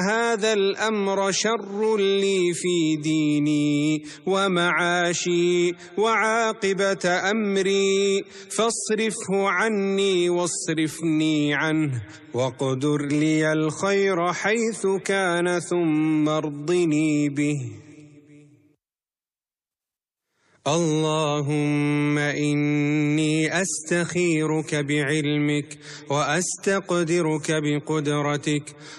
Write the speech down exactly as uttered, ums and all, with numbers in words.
هذا الأمر شر لي في ديني ومعاشي وعاقبة أمري، فاصرفه عني واصرفني عنه، واقدر لي الخير حيث كان ثم ارضني به. اللهم إني أستخيرك بعلمك وأستقدرك بقدرتك،